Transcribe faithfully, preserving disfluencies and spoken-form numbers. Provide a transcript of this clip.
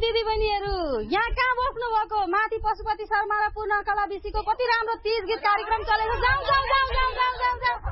दिदीबहिनीहरू यहाँ कहाँ बस्नु भएको माथि पशुपति शर्मा र पूर्ण कला विषीको कति राम्रो तीज गीत कार्यक्रम चलेको जाऊ जाऊ जाऊ जाऊ जाऊ जाऊ